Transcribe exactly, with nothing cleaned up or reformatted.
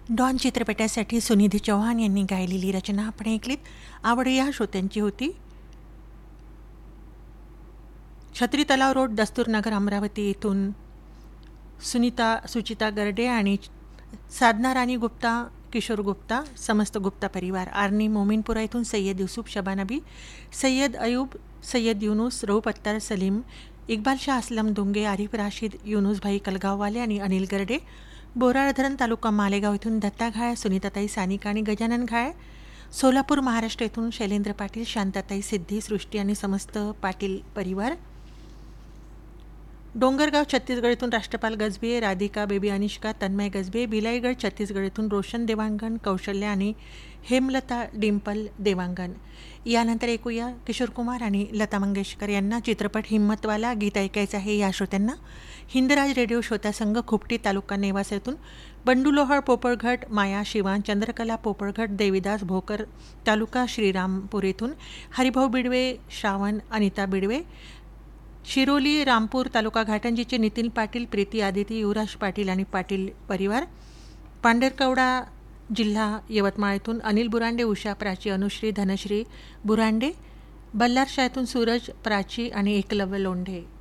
Don चित्रपटासाठी सुनिधी चौहान यांनी गायलेली रचना आपण ऐकलीत. आवड या श्रोत्यांची होती. छत्री तलाव रोड, दस्तूरनगर, अमरावती येथून सुनीता सुचिता गर्डे आणि साधना राणी गुप्ता, किशोर गुप्ता, समस्त गुप्ता परिवार. आर्नी मोमीनपुरा येथून सय्यद युसुफ, शबानबी, सय्यद अयूब, सय्यद युनुस, रऊफ अत्तर, सलीम, इक्बाल शाह, असलम दुंगे, आरिफ राशीद, युनुसभाई कलगाववाले आणि अनिल गर्डे. बोराळ धरण तालुका मालेगाव येथून दत्ता घाळ, सुनीताताई सानिका आणि गजानन घाळ. सोलापूर महाराष्ट्र येथून शैलेंद्र पाटील, शांताताई सिद्धी, सृष्टी आणि समस्त पाटील परिवार. डोंगरगाव छत्तीसगड येथून राष्ट्रपाल गजबे, राधिका, बेबी अनिष्का, तन्मय गजबे. बिलाईगड छत्तीसगड येथून रोशन देवांगण, कौशल्य आणि हेमलता डिंपल देवांगण. यानंतर ऐकूया किशोर कुमार आणि लता मंगेशकर यांना चित्रपट हिम्मतवाला. गीत ऐकायचं आहे या श्रोत्यांना हिंदराज रेडिओ श्रोता संघ, खुपटी तालुका नेवासा येथून बंडू लोहाळ, पोपळघट, माया, शिवान, चंद्रकला पोपळघट, देवीदास भोकर, तालुका श्रीरामपूर येथून हरिभाऊ बिडवे, श्रावण, अनिता बिडवे. शिरोली, रामपूर तालुका घाटंजीचे नितीन पाटील, प्रीती आदिती, युवराज पाटील आणि पाटील परिवार. पांढरकवडा जिल्हा यवतमाळ येथून अनिल बुरांडे, उषा, प्राची, अनुश्री, धनश्री बुरांडे. बल्लारशा येथून सूरज, प्राची आणि एकलव्य लोंढे.